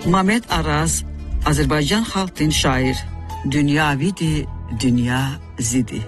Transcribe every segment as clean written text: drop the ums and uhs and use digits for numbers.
Mamed Araz, Azerbaycan halkın şair. Dünya vidi, dünya zidi.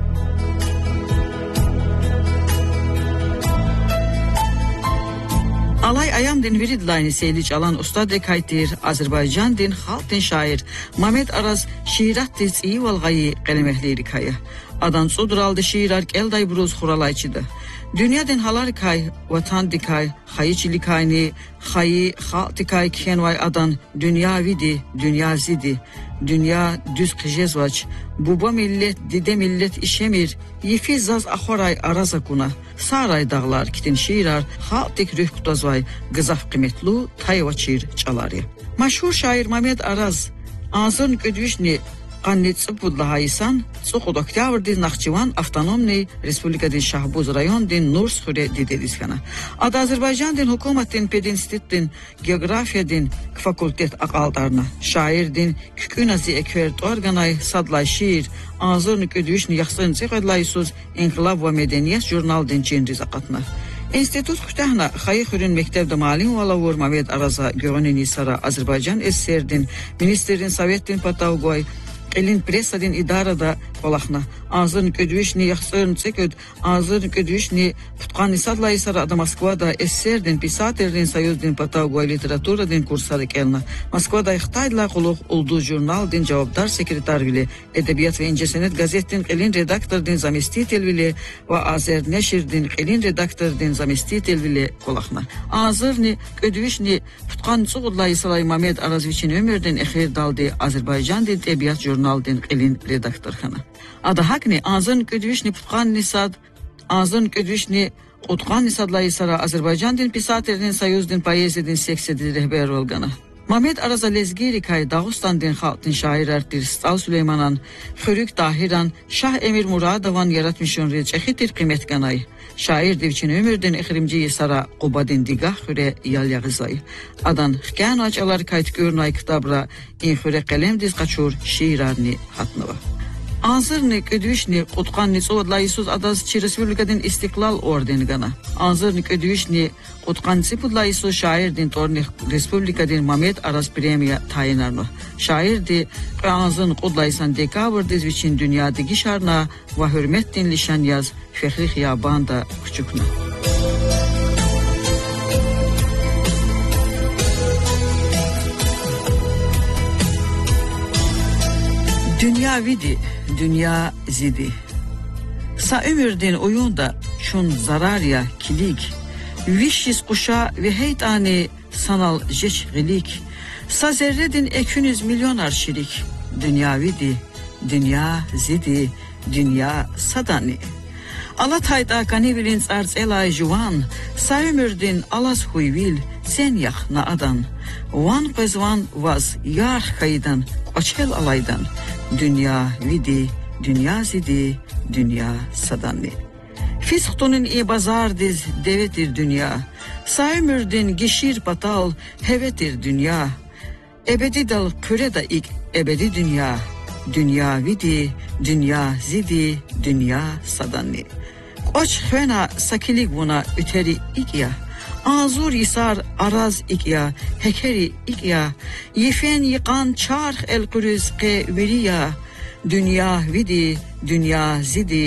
Alay ayam din viridlayni seyliç alan ustad kaytir Azerbaycan din halkın şair Mamed Araz şiirat diz iyi valgayı kelimehleri kayı. Adan suduraldı şiirar elday bruz huralayçıdı. Dünya din halar kay, vatan dikay, hayıçili kayni, hayı halk dikay kenvay adan dünya vidi, dünya zidi. Dünya düz kıjezvaç, buba millet, dide millet işemir, yifi zaz ahoray araza kuna, saray dağlar kitin şiirar, halk dik rüh kutazvay, gızaf kıymetlu, tayvaçir çalarya. Maşhur şair Mamed Araz, ağzın ködüşni, Qannet Sıpudla Haysan, Soq Oktyabr din Naxçıvan Avtonomni Respublika din Şahbuz rayon din Nurs-Xure dideliskana. Ad Azerbaycan din Hukumat din Pedinstitut din Geografiya din Fakultet aqaltarna. Şair din Kükunazi Ekvert Organay Sadlay Şiir, Ağzırni Ködüşni Yaxsın Çeqadlaysuz İnqilab ve Medeniyet Jurnal din Çinriz aqatna. İnstitut Xütahna Xayı Xürün Mektebde Malim Valavur Mamed Araza Görüneni Sara Azerbaycan Esserdin Ministerin Sovettin Patavgoy Elin presadin idarada qolaqna ağzın ködüşni yaxsın çeköd ağzın ködüşni tutqan sadlay sara Moskvada Esserdin Pisaterdin Soyuzdin Patavgoy literaturadin kursları kelna Moskvada Xitayla quluq uldu jurnal din cevapdar sekretar bile edebiyat ve incesenet gazetin elin redaktor din zamestitel bile ve Azer Neşirdin elin redaktor din zamestitel bile qolaqna ağzırni ködüşni tutqan suğudlay salay Mamed Arazviçin ömürdin exir daldi Azerbaycan din edebiyat jurnal din elin redaktorxana Ada hakni ağzın ködüşni tutqan nisad ağzın ködüşni utqan nisadlay sara Azerbaycan din Pisaterdin Soyuzdin Poeziyadin seksedi rehber olgana Mamed Araza lezgiri kay Dağıstan din halkın şair artir Stal Süleymanan Xörük Dahiran Şah Emir Muradovan yaratmışın reçehitir kıymet ganay Şair devçin ömürdin exirimci sara Qubadin digah xüre yal yağızay Adan xken açalar kayt görnay kitabra in xüre kalem diz qaçur şiirarni hatnava Anzırni ködüşni qutqanni soğudlayısız adaz çi Respublikadin İstiklal ordeni gana. Anzırni ködüşni qutqan sipudlayısız şairdin torni Respublikadin Mamed Araz premiya tayinarno. Şairdi anzın qudlaysan dekabr dizviçin dünyadagi şarna ve hürmettin lişan yaz fehri xiyabanda küçükna. Dünya vidi, dünya zidi. Sa ömürdin oyunda çun zararya kilik. Vişiz kuşa ve heytani sanal jeçgilik. Sa zerredin 200 milyon arşirik. Dünya vidi, dünya zidi, dünya sadani. Alatayda kanivilin arz elay juvan. Sa ömürdin alas huyvil sen yaxna adan. Van qezvan vaz yar kaydan. Açel alaydan. Dünya vidi, dünya zidi, dünya sadanni. Fisqtunun i bazar diz devetir dünya. Saymürdin gişir patal hevetir dünya. Ebedi dal küre da ik ebedi dünya. Dünya vidi, dünya zidi, dünya sadanni. Koç fena sakilik buna üteri ikya. Azur yisar araz ikya, hekeri ikya, yefen yıkan çarh el kuruz ke veriya, dünya vidi, dünya zidi.